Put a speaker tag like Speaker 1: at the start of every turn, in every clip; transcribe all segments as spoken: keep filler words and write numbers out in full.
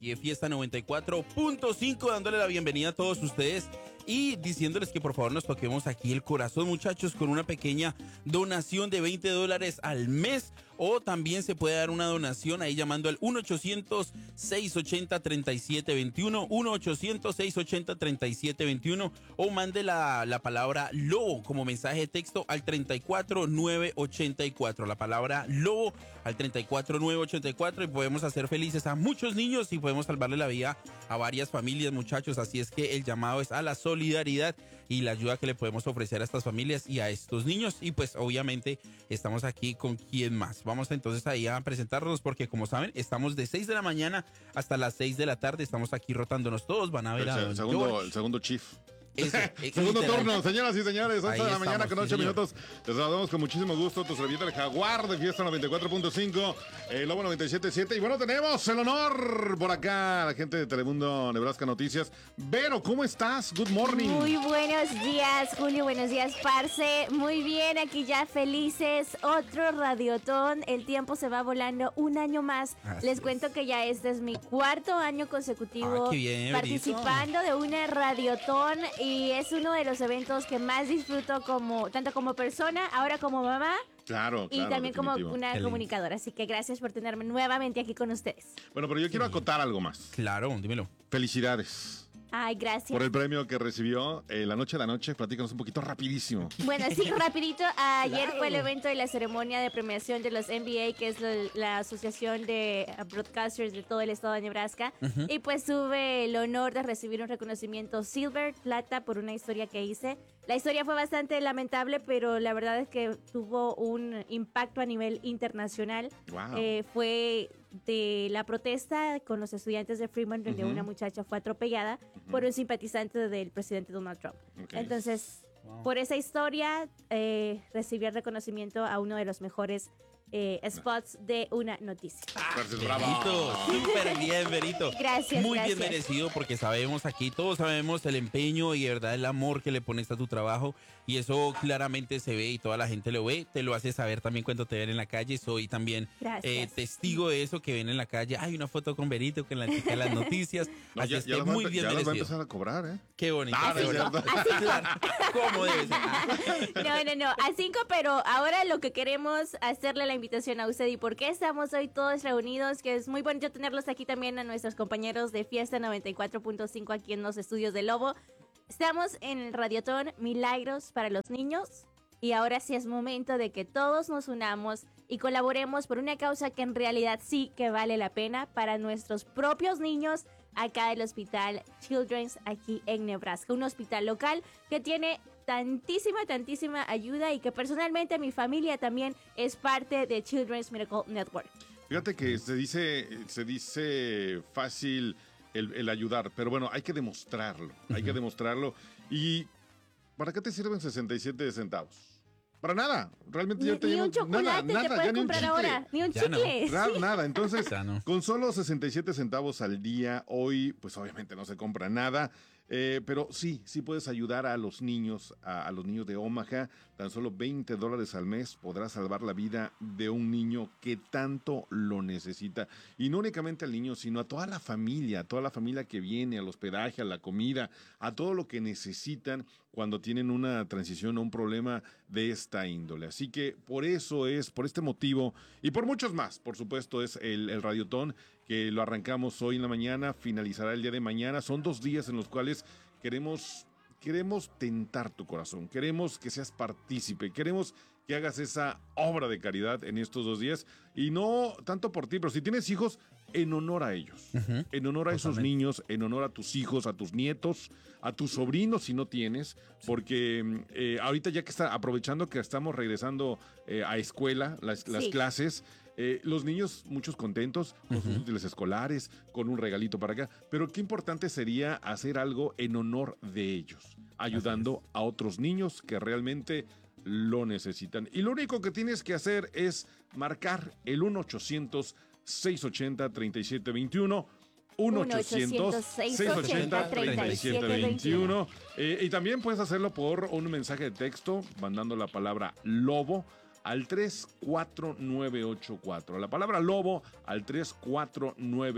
Speaker 1: aquí de Fiesta noventa y cuatro punto cinco, dándole la bienvenida a todos ustedes y diciéndoles que por favor nos toquemos aquí el corazón, muchachos, con una pequeña donación de veinte dólares al mes, o también se puede dar una donación ahí llamando al uno ochocientos, seiscientos ochenta, treinta y siete veintiuno, uno ochocientos, seiscientos ochenta, treinta y siete veintiuno, o mande la, la palabra lobo como mensaje de texto al treinta y cuatro nueve ochenta y cuatro, la palabra lobo al treinta y cuatro nueve ochenta y cuatro, y podemos hacer felices a muchos niños y podemos salvarle la vida a varias familias, muchachos. Así es que el llamado es a la solidaridad y la ayuda que le podemos ofrecer a estas familias y a estos niños. Y pues obviamente estamos aquí con quién más. Vamos entonces ahí a presentarnos porque, como saben, estamos de seis de la mañana hasta las seis de la tarde. Estamos aquí rotándonos todos. Van a ver
Speaker 2: el,
Speaker 1: a
Speaker 2: el segundo, el segundo chief.
Speaker 1: Ese,
Speaker 2: Segundo turno, señoras y señores, once de la mañana con ocho
Speaker 1: sí,
Speaker 2: minutos. Les saludamos con muchísimo gusto. Tu servilleta el Jaguar de Fiesta noventa y cuatro punto cinco, el Lobo noventa y siete punto siete. Y bueno, tenemos el honor por acá, la gente de Telemundo Nebraska Noticias. Vero, ¿cómo estás? Good morning.
Speaker 3: Muy buenos días, Julio. Buenos días, Parce. Muy bien, aquí ya felices. Otro radiotón. El tiempo se va volando un año más.
Speaker 1: Así
Speaker 3: Les
Speaker 1: es.
Speaker 3: cuento que ya este es mi cuarto año consecutivo
Speaker 1: Ah, qué bien,
Speaker 3: participando de una radiotón. Y es uno de los eventos que más disfruto como tanto como persona, ahora como mamá.
Speaker 2: Claro,
Speaker 3: Y
Speaker 2: claro,
Speaker 3: también como
Speaker 2: definitivo.
Speaker 3: una
Speaker 1: Qué lindo.
Speaker 3: comunicadora. Así que gracias por tenerme nuevamente aquí con ustedes.
Speaker 2: Bueno, pero yo quiero acotar algo más.
Speaker 1: Claro, dímelo.
Speaker 2: Felicidades
Speaker 3: Ay, gracias.
Speaker 2: por el premio que recibió eh, la noche de la noche. Platícanos un poquito rapidísimo.
Speaker 3: Bueno, sí, rapidito. Ayer fue el evento de la ceremonia de premiación de los N B A, que es la, la asociación de broadcasters de todo el estado de Nebraska. Uh-huh. Y pues tuve el honor de recibir un reconocimiento Silver, plata, por una historia que hice. La historia fue bastante lamentable, pero la verdad es que tuvo un impacto a nivel internacional.
Speaker 2: Wow.
Speaker 3: Eh, fue de la protesta con los estudiantes de Fremont, donde uh-huh. una muchacha fue atropellada uh-huh. por un simpatizante del presidente Donald Trump. Okay. Entonces, wow. por esa historia, eh, recibí el reconocimiento a uno de los mejores eh, spots de una noticia.
Speaker 1: Ah, Berito, súper bien, Berito.
Speaker 3: Gracias,
Speaker 1: Muy
Speaker 3: gracias.
Speaker 1: bien merecido, porque sabemos aquí, todos sabemos el empeño y de verdad el amor que le pones a tu trabajo, y eso claramente se ve y toda la gente lo ve. Te lo hace saber también cuando te ven en la calle. Soy también eh, testigo de eso, que ven en la calle. Hay una foto con Berito que en la chica de las noticias.
Speaker 2: No,
Speaker 1: así
Speaker 2: ya,
Speaker 1: es
Speaker 2: ya
Speaker 1: que muy
Speaker 2: va,
Speaker 1: bien
Speaker 2: ya
Speaker 1: merecido.
Speaker 2: Ya va a empezar a cobrar, ¿eh?
Speaker 1: Qué bonito.
Speaker 2: Ah,
Speaker 1: qué bonito. Claro. ¿Cómo debe ser?
Speaker 3: No, no, no, a cinco, pero ahora lo que queremos hacerle la invitación a usted y por qué estamos hoy todos reunidos, que es muy bonito tenerlos aquí también a nuestros compañeros de Fiesta noventa y cuatro punto cinco aquí en los estudios de Lobo. Estamos en el Radiotón Milagros para los Niños y ahora sí es momento de que todos nos unamos y colaboremos por una causa que en realidad sí que vale la pena para nuestros propios niños acá del Hospital Children's aquí en Nebraska, un hospital local que tiene tantísima, tantísima ayuda y que personalmente mi familia también es parte de Children's Miracle Network.
Speaker 2: Fíjate que se dice, se dice fácil el, el ayudar, pero bueno, hay que demostrarlo, uh-huh. hay que demostrarlo. ¿Y para qué te sirven sesenta y siete centavos? Para nada, realmente
Speaker 3: ni,
Speaker 2: ya te
Speaker 3: ni
Speaker 2: llevo,
Speaker 3: un chocolate
Speaker 2: nada,
Speaker 3: te
Speaker 2: nada,
Speaker 3: puedes
Speaker 2: ya
Speaker 3: comprar
Speaker 2: ni un
Speaker 3: ahora, ni un
Speaker 1: ya
Speaker 3: chicle.
Speaker 2: No.
Speaker 3: Sí.
Speaker 2: Nada, entonces,
Speaker 1: no.
Speaker 2: con solo sesenta y siete centavos al día, hoy, pues obviamente no se compra nada. Eh, pero sí, sí puedes ayudar a los niños, a, a los niños de Omaha. Tan solo veinte dólares al mes podrás salvar la vida de un niño que tanto lo necesita. Y no únicamente al niño, sino a toda la familia, a toda la familia que viene, al hospedaje, a la comida, a todo lo que necesitan cuando tienen una transición o un problema de esta índole. Así que por eso es, por este motivo, y por muchos más, por supuesto, es el, el Radiotón, que lo arrancamos hoy en la mañana, finalizará el día de mañana. Son dos días en los cuales queremos, queremos tentar tu corazón, queremos que seas partícipe, queremos que hagas esa obra de caridad en estos dos días, y no tanto por ti, pero si tienes hijos, en honor a ellos, uh-huh. en honor a Totalmente. Esos niños, en honor a tus hijos, a tus nietos, a tus sobrinos si no tienes, porque eh, ahorita ya que está, aprovechando que estamos regresando eh, a escuela, las, sí. las clases, eh, los niños muchos contentos con uh-huh. sus útiles escolares, con un regalito para acá, pero qué importante sería hacer algo en honor de ellos, ayudando a otros niños que realmente lo necesitan. Y lo único que tienes que hacer es marcar el uno ochocientos, seiscientos ochenta, treinta y siete veintiuno, uno ochocientos, seiscientos ochenta, treinta y siete veintiuno. Eh, y también puedes hacerlo por un mensaje de texto mandando la palabra lobo al tres cuatro nueve ocho cuatro. La palabra lobo al tres cuatro nueve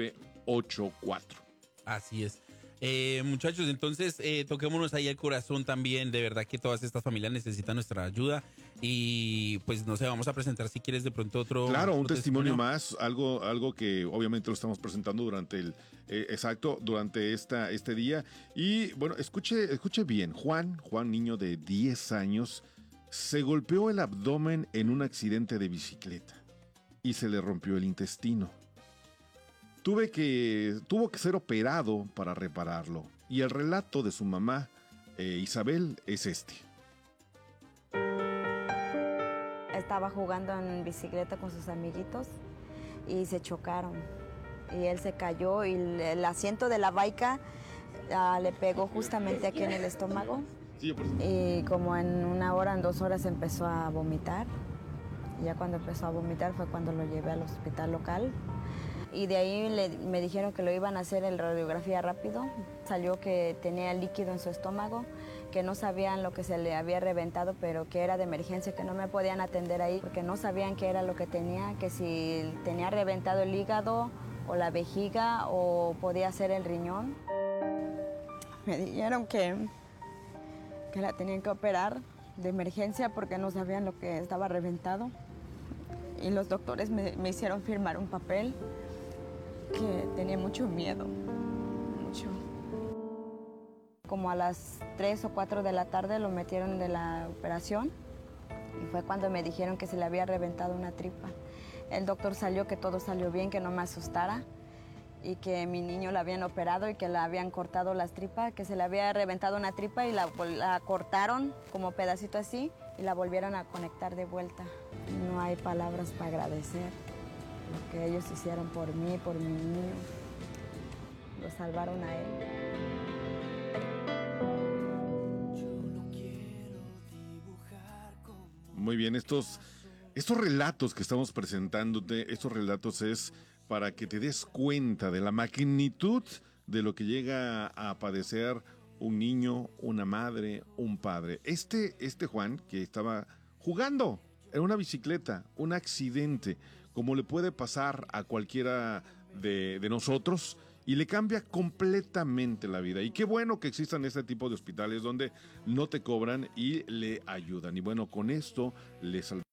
Speaker 2: ochenta y cuatro.
Speaker 1: Así es. Eh, muchachos, entonces eh, toquémonos ahí el corazón también. De verdad que todas estas familias necesitan nuestra ayuda. Y pues no sé, vamos a presentar si quieres de pronto otro.
Speaker 2: Claro, un
Speaker 1: otro
Speaker 2: testimonio,
Speaker 1: testimonio
Speaker 2: más, algo, algo que obviamente lo estamos presentando durante el, eh, exacto, durante esta, este día. Y bueno, escuche, escuche bien, Juan, Juan, niño de diez años, se golpeó el abdomen en un accidente de bicicleta y se le rompió el intestino. Tuve que, tuvo que ser operado para repararlo. Y el relato de su mamá, eh, Isabel, es este.
Speaker 4: Estaba jugando en bicicleta con sus amiguitos y se chocaron. Y él se cayó y el asiento de la baica uh, le pegó justamente aquí en el estómago. Y como en una hora, en dos horas empezó a vomitar. Y ya cuando empezó a vomitar fue cuando lo llevé al hospital local. Y de ahí le, me dijeron que lo iban a hacer en radiografía rápido. Salió que tenía líquido en su estómago, que no sabían lo que se le había reventado, pero que era de emergencia, que no me podían atender ahí, porque no sabían qué era lo que tenía, que si tenía reventado el hígado o la vejiga o podía ser el riñón. Me dijeron que, que la tenían que operar de emergencia porque no sabían lo que estaba reventado. Y los doctores me, me hicieron firmar un papel que tenía mucho miedo, mucho. Como a las tres o cuatro de la tarde lo metieron de la operación y fue cuando me dijeron que se le había reventado una tripa. El doctor salió que todo salió bien, que no me asustara y que mi niño la habían operado y que le habían cortado las tripas, que se le había reventado una tripa y la, la cortaron como pedacito así y la volvieron a conectar de vuelta. No hay palabras para agradecer lo que ellos hicieron por mí, por mi niño. Lo salvaron a él.
Speaker 2: Muy bien, estos, estos relatos que estamos presentándote, estos relatos es para que te des cuenta de la magnitud de lo que llega a padecer un niño, una madre, un padre. Este, este Juan, que estaba jugando en una bicicleta, un accidente, como le puede pasar a cualquiera de, de nosotros, y le cambia completamente la vida. Y qué bueno que existan este tipo de hospitales donde no te cobran y le ayudan. Y bueno, con esto le salvamos